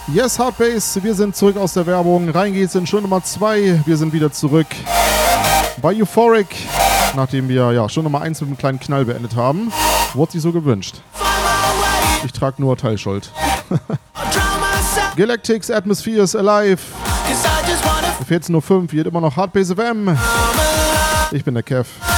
Yes, Hardbase, wir sind zurück aus der Werbung. Rein geht's in Stunde Nummer 2. Wir sind wieder zurück bei Euphoric, nachdem wir ja Stunde Nummer 1 mit einem kleinen Knall beendet haben. Wurde sich so gewünscht. Ich trage nur Teilschuld. Galactics Atmospheres Alive. 14.05 Uhr, hier immer noch Hardbase FM. Ich bin der Kev.